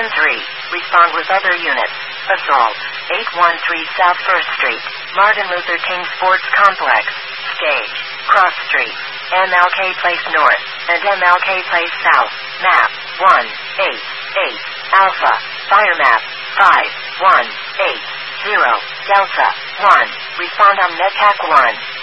Respond with other units. Assault. 813 South 1st Street. Martin Luther King Sports Complex. Stage. Cross Street. MLK Place North. And MLK Place South. Map. 188. Alpha. Fire map. 5180. Delta. 1. Respond on NetHack 1.